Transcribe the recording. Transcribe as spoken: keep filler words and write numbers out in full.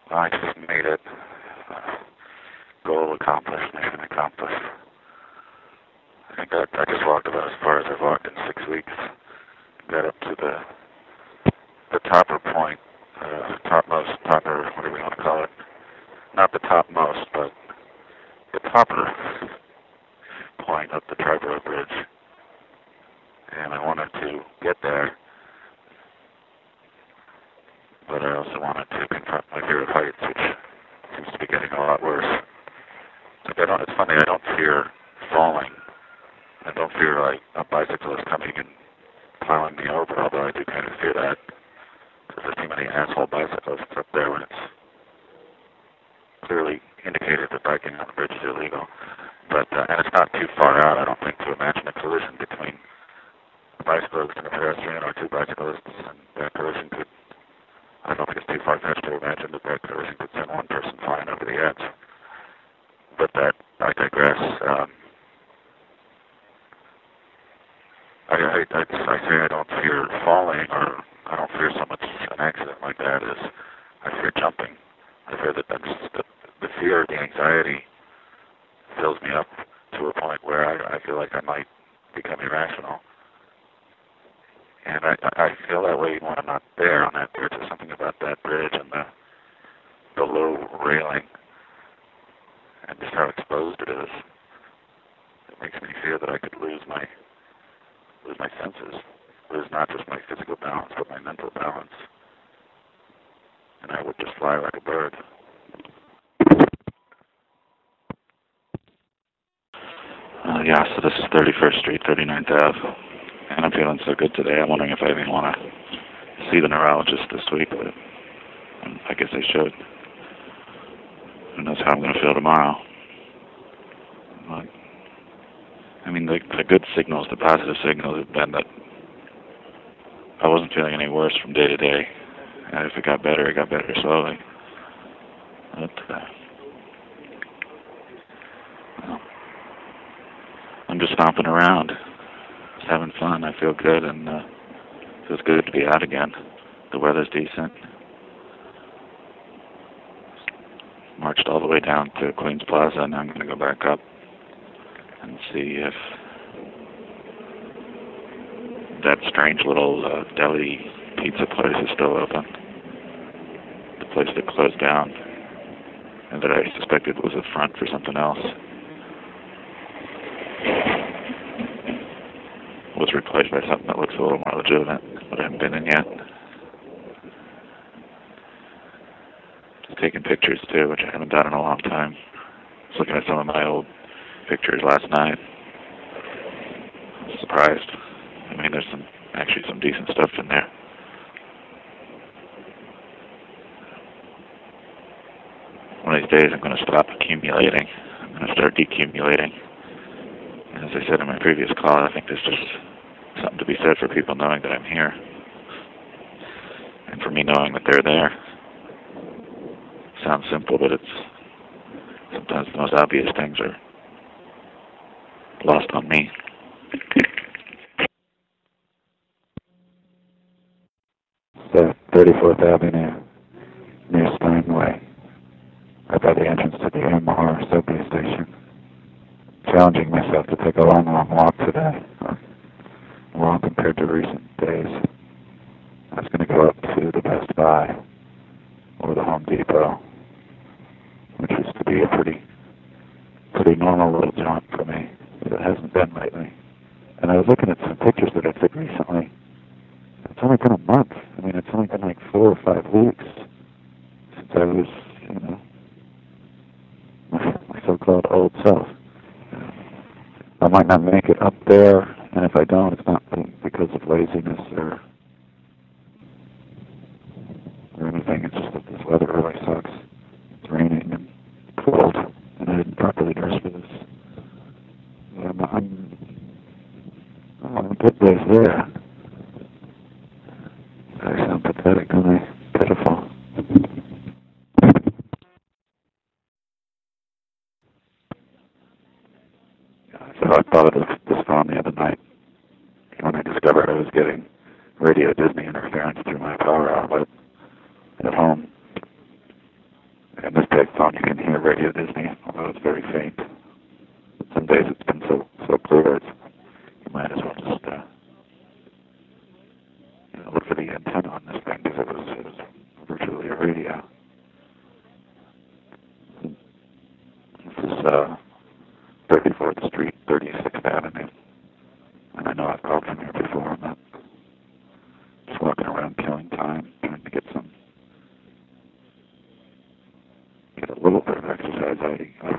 I just made it. Uh, goal accomplished, mission accomplished. I think I, I just walked about as far as I've walked in six weeks. Got up to the the topper point, uh, topmost, topper, whatever you want to call it. Not the topmost, but the topper point of the Triborough Bridge. And I wanted to get there, but I also wanted to confront my fear of heights, which seems to be getting a lot worse. Like I don't, it's funny, I don't fear falling. I don't fear like a bicyclist coming and plowing me over, although I do kind of fear that because there's too many asshole bicyclists up there when it's clearly indicated that biking on the bridge is illegal. But uh, and it's not too far out, I don't think, to imagine a collision between a bicyclist and a pedestrian, or two bicyclists, and that collision could. I don't think it's too far-fetched to imagine that that collision could send one person flying over the edge. But that, I digress. Um, I, I, I, I say I don't fear falling, or I don't fear so much an accident like that as I fear jumping. I fear that that's the, the fear, the anxiety fills me up to a point where I, I feel like I might become irrational. And I, I feel that way even when I'm not there on that bridge. There's something about that bridge and the, the low railing and just how exposed it is. It makes me fear that I could lose my lose my senses, lose not just my physical balance, but my mental balance. And I would just fly like a bird. Uh, yeah, so this is thirty-first Street, thirty-ninth Avenue. And I'm feeling so good today, I'm wondering if I even want to see the neurologist this week, but um, I guess I should. Who knows how I'm going to feel tomorrow. But, I mean, the, the good signals, the positive signals have been that I wasn't feeling any worse from day to day. And if it got better, it got better slowly. But, uh, well, I'm just stomping around, just having fun. I feel good, and uh, it feels good to be out again. The weather's decent. Marched all the way down to Queens Plaza, and now I'm going to go back up and see if that strange little uh, deli pizza place is still open. The place that closed down and that I suspected was a front for something else was replaced by something that looks a little more legitimate, but I haven't been in yet. Just taking pictures too, which I haven't done in a long time. I was looking at some of my old pictures last night. I was surprised. I mean, there's some actually some decent stuff in there. One of these days I'm going to stop accumulating. I'm going to start decumulating. And as I said in my previous call, I think there's just something to be said for people knowing that I'm here. And for me knowing that they're there. Sounds simple, but it's sometimes the most obvious things are lost on me. So, thirty-fourth Avenue, near Steinway, right by the entrance to the M R subway station. Challenging myself to take a long, long walk today, or long compared to recent days. I was going to go up to the Best Buy or the Home Depot, which used to be a pretty, pretty normal little jaunt for me, but it hasn't been lately. And I was looking at some pictures that I took recently. It's only been a month. I mean, it's only been like four or five weeks since I was, you know, my, my so-called old self. I might not make it up there, and if I don't, it's not because of laziness or or anything. It's just that this weather really sucks. It's raining and cold, and I didn't properly dress for this. I'm, I'm, I'm a good ways there. I sound pathetic, don't I? Pitiful. So I thought of this phone the other night when I discovered I was getting Radio Disney interference through my power outlet at home. Radio Disney, although it's very faint. Some days it's been so so clear, it's, you might as well just uh, you know, look for the antenna on this thing because it was, it was virtually a radio. This is uh, thirty-fourth Street, thirty-sixth Avenue. And I know I've called from here before. I'm not just walking around killing time, trying to get some, get a little bit of exercise. I, I